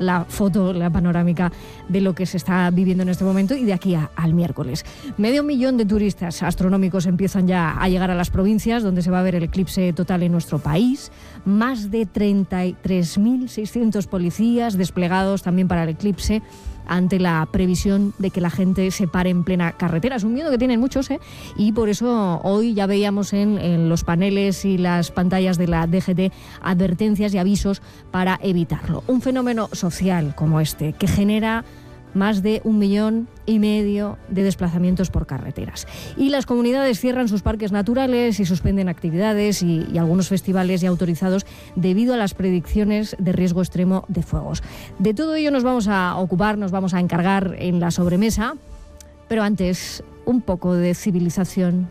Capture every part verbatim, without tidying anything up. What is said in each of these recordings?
la foto, la panorámica de lo que se está viviendo en este momento y de aquí a, al miércoles. Medio millón de turistas astronómicos empiezan ya a llegar a las provincias donde se va a ver el eclipse total en nuestro país. Más de treinta y tres mil seiscientos policías desplegados también para el eclipse, ante la previsión de que la gente se pare en plena carretera. Es un miedo que tienen muchos, ¿eh? Y por eso hoy ya veíamos en, en los paneles y las pantallas de la D G T advertencias y avisos para evitarlo. Un fenómeno social como este, que genera más de un millón y medio de desplazamientos por carreteras. Y las comunidades cierran sus parques naturales y suspenden actividades y, y algunos festivales ya autorizados debido a las predicciones de riesgo extremo de fuegos. De todo ello nos vamos a ocupar, nos vamos a encargar en la sobremesa, pero antes un poco de civilización.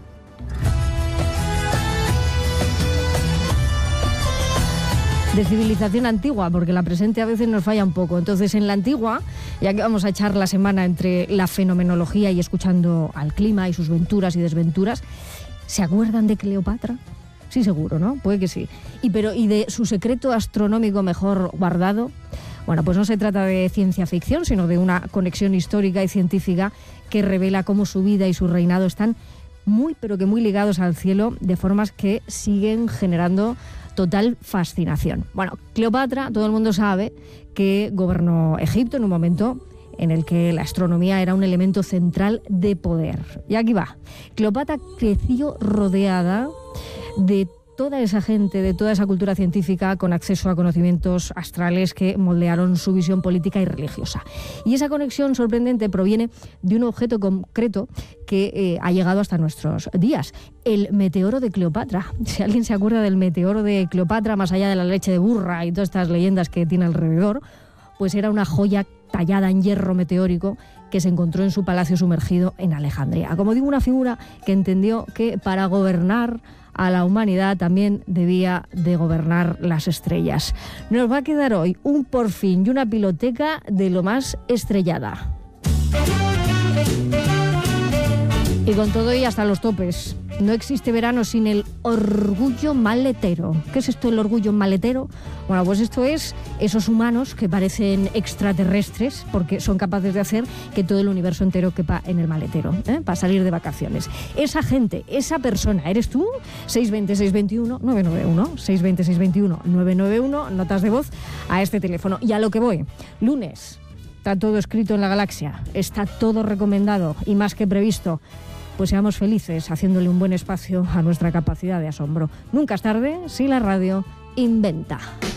De civilización antigua, porque la presente a veces nos falla un poco. Entonces, en la antigua, ya que vamos a echar la semana entre la fenomenología y escuchando al clima y sus venturas y desventuras, ¿se acuerdan de Cleopatra? Sí, seguro, ¿no? Puede que sí. Y, pero, ¿y de su secreto astronómico mejor guardado? Bueno, pues no se trata de ciencia ficción, sino de una conexión histórica y científica que revela cómo su vida y su reinado están muy, pero que muy ligados al cielo, de formas que siguen generando total fascinación. Bueno, Cleopatra, todo el mundo sabe que gobernó Egipto en un momento en el que la astronomía era un elemento central de poder. Y aquí va. Cleopatra creció rodeada de toda esa gente, de toda esa cultura científica con acceso a conocimientos astrales que moldearon su visión política y religiosa. Y esa conexión sorprendente proviene de un objeto concreto que eh, ha llegado hasta nuestros días, el meteoro de Cleopatra. Si alguien se acuerda del meteoro de Cleopatra, más allá de la leche de burra y todas estas leyendas que tiene alrededor, pues era una joya tallada en hierro meteórico que se encontró en su palacio sumergido en Alejandría. Como digo, una figura que entendió que para gobernar a la humanidad también debía de gobernar las estrellas. Nos va a quedar hoy un porfín y una piloteca de lo más estrellada. Y con todo y hasta los topes. No existe verano sin el orgullo maletero. ¿Qué es esto, el orgullo maletero? Bueno, pues esto es esos humanos que parecen extraterrestres porque son capaces de hacer que todo el universo entero quepa en el maletero, ¿eh? Para salir de vacaciones. Esa gente, esa persona, ¿eres tú? seis dos cero, seis dos uno, nueve nueve uno, seis dos cero, seis dos uno, nueve nueve uno, notas de voz a este teléfono. Y a lo que voy, lunes, está todo escrito en la galaxia, está todo recomendado y más que previsto. Pues seamos felices haciéndole un buen espacio a nuestra capacidad de asombro. Nunca es tarde si la radio inventa.